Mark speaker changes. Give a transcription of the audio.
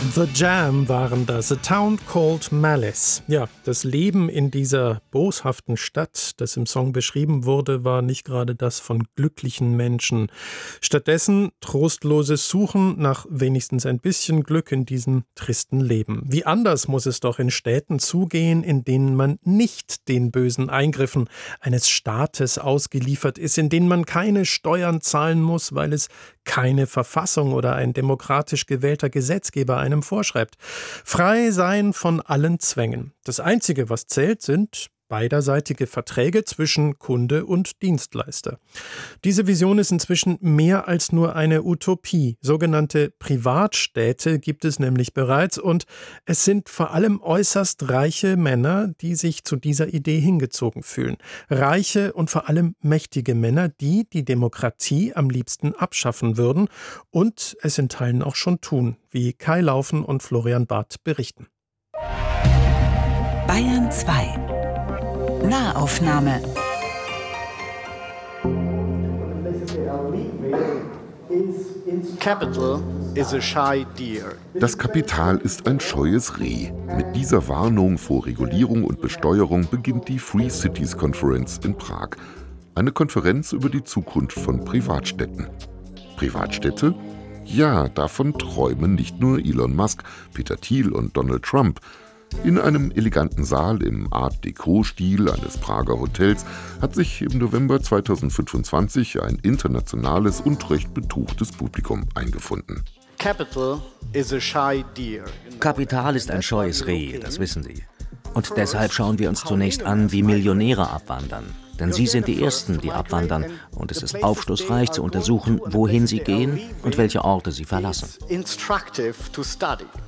Speaker 1: The Jam waren das, A Town Called Malice. Ja, das Leben in dieser boshaften Stadt, das im Song beschrieben wurde, war nicht gerade das von glücklichen Menschen. Stattdessen trostloses Suchen nach wenigstens ein bisschen Glück in diesem tristen Leben. Wie anders muss es doch in Städten zugehen, in denen man nicht den bösen Eingriffen eines Staates ausgeliefert ist, in denen man keine Steuern zahlen muss, weil es keine Verfassung oder ein demokratisch gewählter Gesetzgeber einem vorschreibt. Frei sein von allen Zwängen. Das Einzige, was zählt, sind beiderseitige Verträge zwischen Kunde und Dienstleister. Diese Vision ist inzwischen mehr als nur eine Utopie. Sogenannte Privatstädte gibt es nämlich bereits und es sind vor allem äußerst reiche Männer, die sich zu dieser Idee hingezogen fühlen. Reiche und vor allem mächtige Männer, die die Demokratie am liebsten abschaffen würden und es in Teilen auch schon tun, wie Kai Laufen und Florian Barth berichten.
Speaker 2: Bayern 2 Nahaufnahme.
Speaker 3: Das Kapital ist ein scheues Reh. Mit dieser Warnung vor Regulierung und Besteuerung beginnt die Free Cities Conference in Prag. Eine Konferenz über die Zukunft von Privatstädten. Privatstädte? Ja, davon träumen nicht nur Elon Musk, Peter Thiel und Donald Trump. In einem eleganten Saal im Art-Deco-Stil eines Prager Hotels hat sich im November 2025 ein internationales und recht betuchtes Publikum eingefunden.
Speaker 4: Kapital ist ein scheues Reh, das wissen Sie. Und deshalb schauen wir uns zunächst an, wie Millionäre abwandern. Denn sie sind die Ersten, die abwandern. Und es ist aufschlussreich zu untersuchen, wohin sie gehen und welche Orte sie verlassen.